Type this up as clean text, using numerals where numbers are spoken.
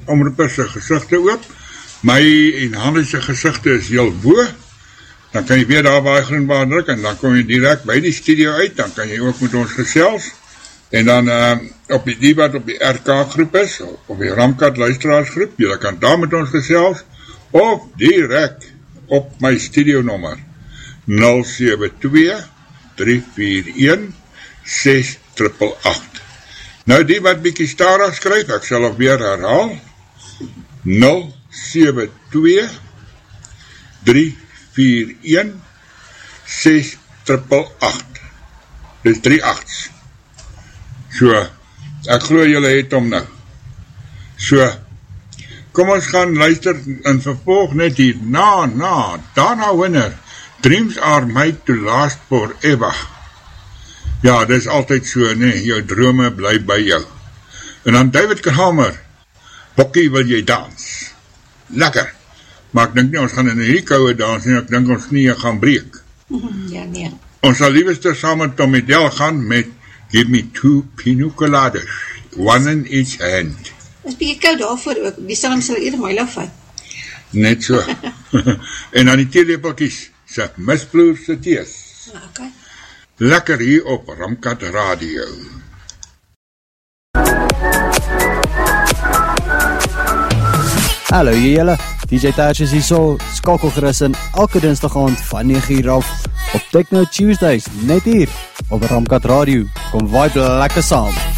omroepers se gesigte oop. My en Hannes se gesigte is heel bo. Dan kan jy weer daar by groenbaar druk en dan kom jy direk by die studio uit, dan kan jy ook met ons gesels. En dan op die wat op die RK groep is, op die Ramkat luisteraarsgroep, jy kan daar met ons gesels, of direk op my studio nommer 072-341-6888. Nou die wat bietjie stadig skryf, ek sal ook weer herhaal, 072-341-6888. Dis 3 8's. So, ek glo julle het hom nou. So, kom ons gaan luister en vervolg net hier, Dana Winner, Dreams are made to last forever. Ja, dis altyd so, nee, jou drome bly by jou. En dan David Kramer, Bokkie, wil jy dans? Lekker, maar ek dink nie, ons gaan in die koue dans en ek dink ons knieën gaan breek. Ja, nee. Ons sal liefste saam met Tommy Del gaan met Give me 2 pina coladas, one in each hand. Dis bietjie koud daarvoor ook, die storm sal eerder my laf vat. Net so. En dan die theelepeltjies, sy misvloer se tees. Okay. Lekker hier op Ramkat Radio. Hallo julle, DJ Thatch is hier so, skakel gerus in elke dinsdag aand van 9 uur af op Techno Tuesdays, net hier op Ramkat Radio. Kom vibe lekker saam.